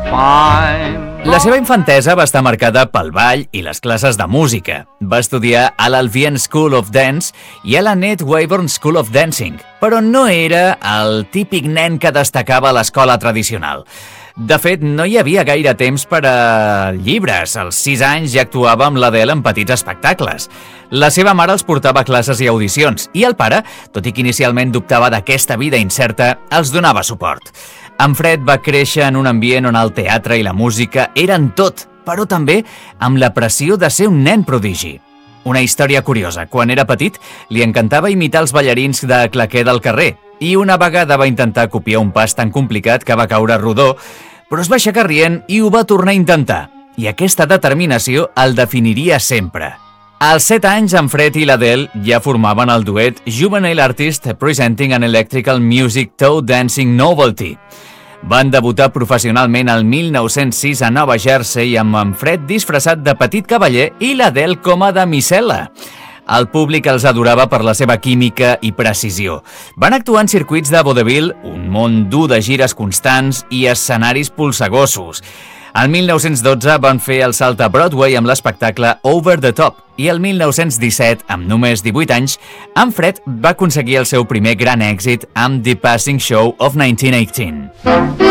La seva infantesa va estar marcada pel ball i les classes de música. Va estudiar a l'Albion School of Dance i a la Ned Wayburn School of Dancing, però no era el típic nen que destacava a l'escola tradicional. De fet, no hi havia gaire temps per a llibres. Als 6 anys ja actuava amb l'Adele en petits espectacles. La seva mare els portava a classes i audicions, i el pare, tot i que inicialment dubtava d'aquesta vida incerta, els donava suport. En Fred va créixer en un ambient on el teatre i la música eren tot, però també amb la pressió de ser un nen prodigi. Una història curiosa. Quan era petit, li encantava imitar els ballarins de claqué del carrer, i una vegada va intentar copiar un pas tan complicat que va caure rodó, però es va aixecar rient i ho va tornar a intentar. I aquesta determinació el definiria sempre. Als 7 anys, en Fred i l'Adele ja formaven el duet Juvenile Artist Presenting an Electrical Music Toe Dancing Novelty. Van debutar professionalment el 1906 a Nova Jersey amb en Fred disfressat de petit cavaller i l'Adele com a damisel·la. El públic els adorava per la seva química i precisió. Van actuar en circuits de vaudeville, un món dur de gires constants i escenaris polsegossos. El 1912 van fer el salt a Broadway amb l'espectacle Over the Top i el 1917, amb només 18 anys, en Fred va aconseguir el seu primer gran èxit amb The Passing Show of 1918.